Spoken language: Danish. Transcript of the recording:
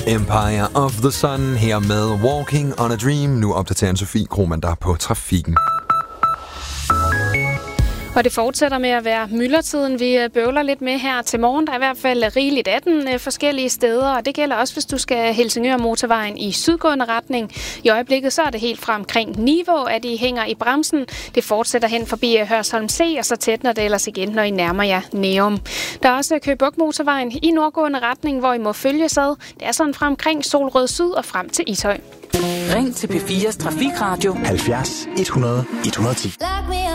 Empire of the Sun her med Walking on a Dream. Nu opdaterer Sofie Krohmann der på trafikken. Og det fortsætter med at være myldretiden, vi bøvler lidt med her til morgen. Der er i hvert fald rigeligt af den forskellige steder, og det gælder også, hvis du skal Helsingør Motorvejen i sydgående retning. I øjeblikket så er det helt fra omkring Nivå, at I hænger i bremsen. Det fortsætter hen forbi Hørsholm C, og så tætner det ellers igen, når I nærmer jer Nærum. Der er også Køge Bugt Motorvejen i nordgående retning, hvor I må følges ad. Det er sådan fra omkring Solrød Syd og frem til Ishøj. Ring til P4's Trafikradio 70 100 110.